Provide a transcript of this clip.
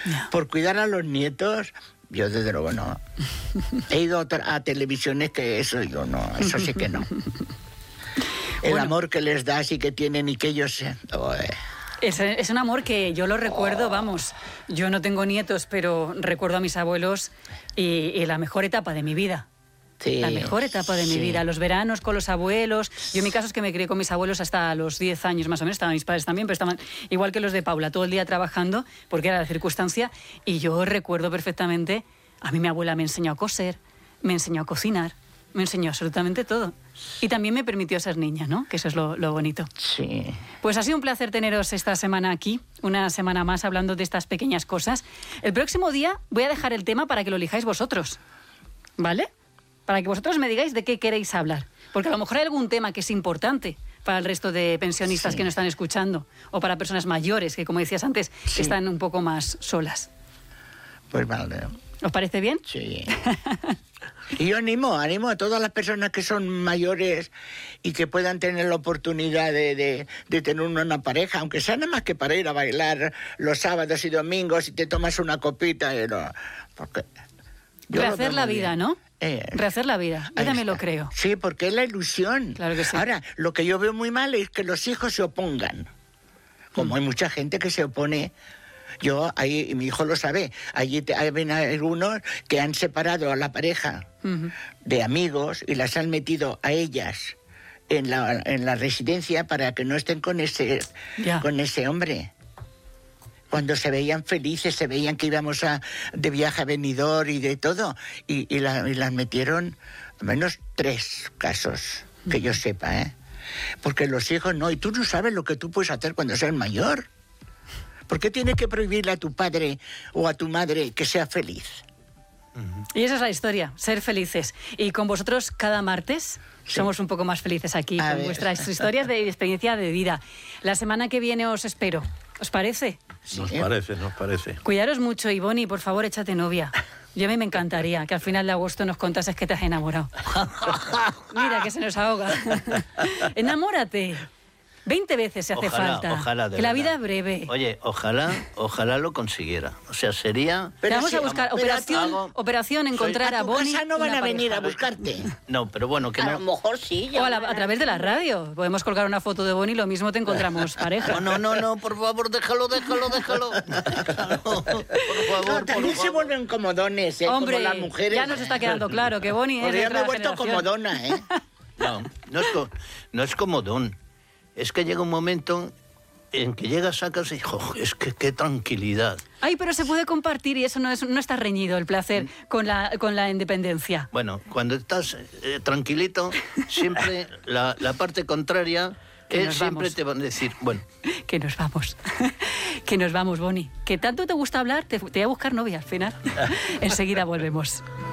por cuidar a los nietos, yo desde luego no. He ido a televisiones que eso digo, no, eso sí que no. El amor que les das y que tienen y que ellos... Es un amor que yo lo recuerdo, vamos, yo no tengo nietos, pero recuerdo a mis abuelos y la mejor etapa de mi vida. Sí, la mejor etapa de mi vida, los veranos con los abuelos. Yo en mi caso es que me crié con mis abuelos hasta los 10 años más o menos, estaban mis padres también, pero estaban igual que los de Paula, todo el día trabajando, porque era la circunstancia, y yo recuerdo perfectamente, a mí mi abuela me enseñó a coser, me enseñó a cocinar, me enseñó absolutamente todo. Y también me permitió ser niña, ¿no? Que eso es lo bonito. Sí. Pues ha sido un placer teneros esta semana aquí, una semana más hablando de estas pequeñas cosas. El próximo día voy a dejar el tema para que lo elijáis vosotros, ¿vale? Para que vosotros me digáis de qué queréis hablar. Porque a lo mejor hay algún tema que es importante para el resto de pensionistas que nos están escuchando, o para personas mayores que, como decías antes, que están un poco más solas. Pues vale. ¿Os parece bien? Sí. Y yo animo a todas las personas que son mayores y que puedan tener la oportunidad de tener una pareja, aunque sea nada más que para ir a bailar los sábados y domingos y te tomas una copita. Porque rehacer la vida, ¿no? Rehacer la vida, yo también lo creo. Sí, porque es la ilusión. Claro que sí. Ahora, lo que yo veo muy mal es que los hijos se opongan. Como hay mucha gente que se opone. Yo, ahí, y mi hijo lo sabe, allí hay algunos que han separado a la pareja de amigos y las han metido a ellas en la residencia para que no estén con ese hombre. Cuando se veían felices, se veían que íbamos de viaje a Benidorm y de todo, y las metieron, al menos 3 casos, que yo sepa, ¿eh? Porque los hijos no, y tú no sabes lo que tú puedes hacer cuando seas mayor. ¿Por qué tienes que prohibirle a tu padre o a tu madre que sea feliz? Y esa es la historia, ser felices. Y con vosotros cada martes somos un poco más felices aquí, con vuestras historias de experiencia de vida. La semana que viene os espero. ¿Os parece? Sí. Nos parece. Cuidaros mucho, y Bonnie, por favor, échate novia. Yo a mí me encantaría que al final de agosto nos contases que te has enamorado. Mira, que se nos ahoga. Enamórate. 20 veces se hace falta. Ojalá, que la vida es breve. Oye, ojalá lo consiguiera. O sea, sería... Pero vamos a buscar operación encontrar a Bonnie. A tu casa no van a venir a buscarte. No, pero bueno, que a no... lo mejor sí. O a través de la radio. Podemos colgar una foto de Bonnie, lo mismo te encontramos pareja. No, por favor, déjalo. Por favor, también se vuelven comodones, Hombre, como las mujeres. Ya nos está quedando claro que Bonnie es de otra me he vuelto comodona, ¿eh? No es comodón. Es que llega un momento en que llegas a casa y es que qué tranquilidad. Ay, pero se puede compartir y eso no está reñido, el placer con la independencia. Bueno, cuando estás tranquilito, siempre la parte contraria siempre te van a decir, bueno. Que nos vamos. Que nos vamos, Bonnie. Que tanto te gusta hablar, te voy a buscar novia al final. Enseguida volvemos.